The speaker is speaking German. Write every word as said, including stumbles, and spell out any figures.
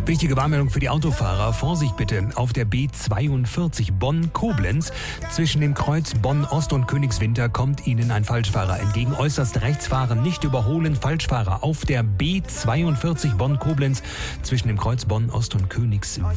Wichtige Warnmeldung für die Autofahrer. Vorsicht bitte auf der B zweiundvierzig Bonn-Koblenz. Zwischen dem Kreuz Bonn-Ost und Königswinter kommt Ihnen ein Falschfahrer entgegen. Äußerst rechts fahren, nicht überholen. Falschfahrer auf der B zweiundvierzig Bonn-Koblenz. Zwischen dem Kreuz Bonn-Ost und Königswinter.